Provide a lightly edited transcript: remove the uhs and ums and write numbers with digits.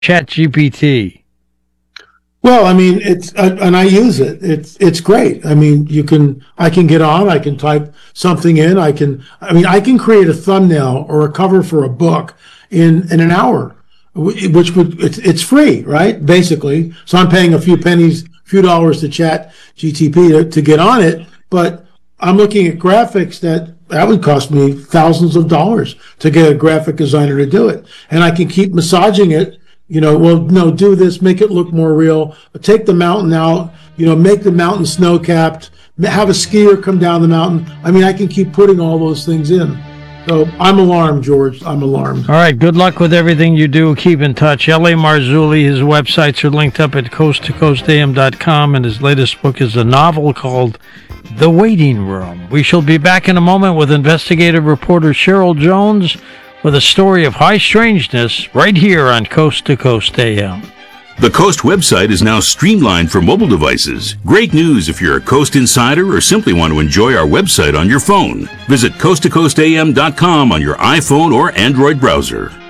ChatGPT? Well, I mean, it's and I use it. It's great. I mean, I can get on. I can type something in. I can create a thumbnail or a cover for a book in an hour, which it's free, right? Basically, so I'm paying a few dollars to ChatGPT to get on it, but I'm looking at graphics that would cost me thousands of dollars to get a graphic designer to do it, and I can keep massaging it. Well, no, do this, make it look more real, take the mountain out, make the mountain snow-capped, have a skier come down the mountain. I mean, I can keep putting all those things in. So I'm alarmed, George. I'm alarmed. All right, good luck with everything you do. Keep in touch. L.A. Marzulli, his websites are linked up at coasttocoastam.com, and his latest book is a novel called The Waiting Room. We shall be back in a moment with investigative reporter Cheryl Jones with a story of high strangeness right here on Coast to Coast AM. The Coast website is now streamlined for mobile devices. Great news if you're a Coast insider or simply want to enjoy our website on your phone. Visit coasttocoastam.com on your iPhone or Android browser.